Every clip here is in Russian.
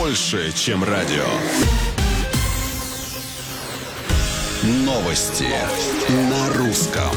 больше, чем радио. Новости на русском.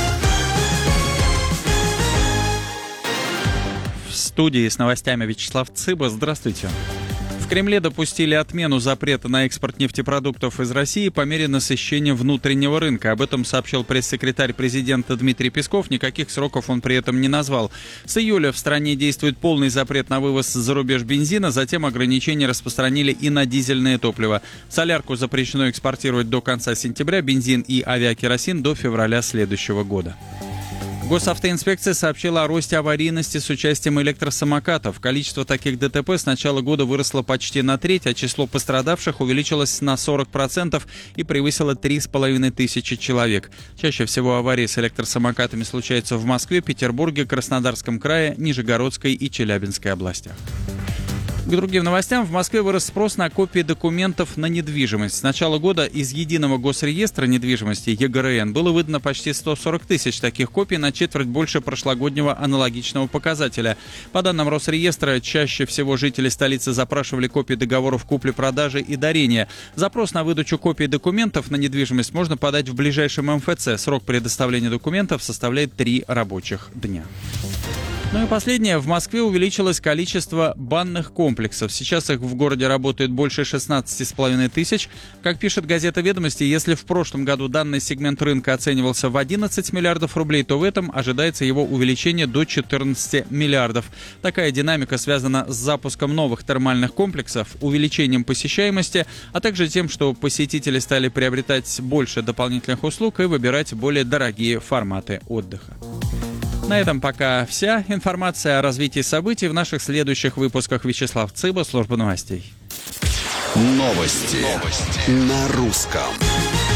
В студии с новостями Вячеслав Цыба. Здравствуйте. В Кремле допустили отмену запрета на экспорт нефтепродуктов из России по мере насыщения внутреннего рынка. Об этом сообщил пресс-секретарь президента Дмитрий Песков. Никаких сроков он при этом не назвал. С июля в стране действует полный запрет на вывоз за рубеж бензина. Затем ограничения распространили и на дизельное топливо. Солярку запрещено экспортировать до конца сентября, бензин и авиакеросин до февраля следующего года. Госавтоинспекция сообщила о росте аварийности с участием электросамокатов. Количество таких ДТП с начала года выросло почти на треть, а число пострадавших увеличилось на 40% и превысило 3500 человек. Чаще всего аварии с электросамокатами случаются в Москве, Петербурге, Краснодарском крае, Нижегородской и Челябинской областях. К другим новостям. В Москве вырос спрос на копии документов на недвижимость. С начала года из Единого госреестра недвижимости ЕГРН было выдано почти 140 тысяч таких копий, на четверть больше прошлогоднего аналогичного показателя. По данным Росреестра, чаще всего жители столицы запрашивали копии договоров купли-продажи и дарения. Запрос на выдачу копий документов на недвижимость можно подать в ближайшем МФЦ. Срок предоставления документов составляет 3 рабочих дня. Ну и последнее. В Москве увеличилось количество банных комплексов. Сейчас их в городе работает больше 16,5 тысяч. Как пишет газета «Ведомости», если в прошлом году данный сегмент рынка оценивался в 11 миллиардов рублей, то в этом ожидается его увеличение до 14 миллиардов. Такая динамика связана с запуском новых термальных комплексов, увеличением посещаемости, а также тем, что посетители стали приобретать больше дополнительных услуг и выбирать более дорогие форматы отдыха. На этом пока вся информация о развитии событий в наших следующих выпусках. Вячеслав Цыба, служба новостей. Новости на русском.